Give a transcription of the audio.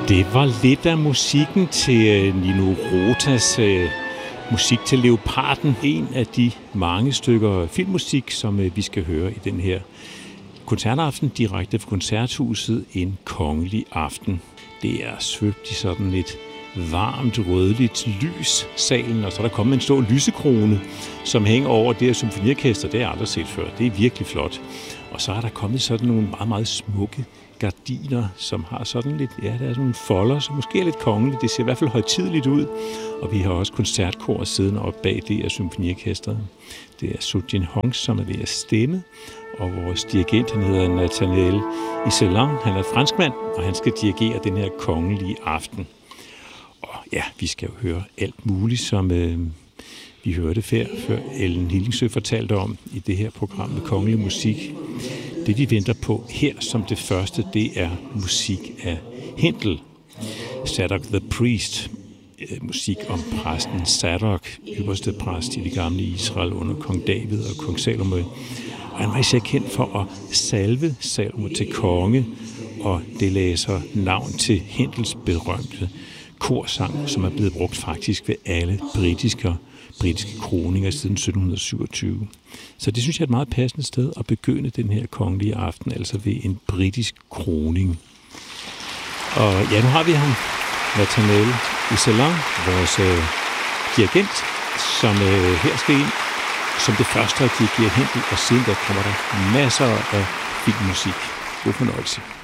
Det var lidt af musikken til Nino Rotas musik til Leoparden. En af de mange stykker filmmusik, som vi skal høre i den her koncertaften direkte fra Koncerthuset. En kongelig aften. Det er svøbt i sådan et varmt rødligt lys salen, og så er der kommet en stor lysekrone, som hænger over det her symfoniorkester. Det har jeg aldrig set før. Det er virkelig flot. Og så er der kommet sådan nogle meget, meget smukke gardiner, som har sådan lidt, ja, der er sådan nogle folder, som måske er lidt kongeligt. Det ser i hvert fald højtideligt ud. Og vi har også koncertkor siddende oppe bag det af symfoniorkestret. Det er Sujin Hong, som er ved at stemme, og vores dirigent, han hedder Nathaniel Iselan. Han er franskmand, og han skal dirigere den her kongelige aften. Og ja, vi skal jo høre alt muligt, som vi hørte før Ellen Hillingsø fortalte om i det her program med kongelig musik. Det vi venter på her som det første, det er musik af Händel. Zadok the Priest. Musik om præsten Zadok, øverste præst i det gamle Israel under kong David og kong Salomo. Og han var især kendt for at salve Salomo til konge, og det læser navn til Händels berømte korsang, som er blevet brugt faktisk ved alle britiske kroninger siden 1727. Så det synes jeg er et meget passende sted at begynde den her kongelige aften, altså ved en britisk kroning. Og ja, nu har vi ham, Nathaniel Iselan, vores dirigent, som her skal ind som det første at dirigere Händel, og siden der kommer der masser af filmmusik. God fornøjelse.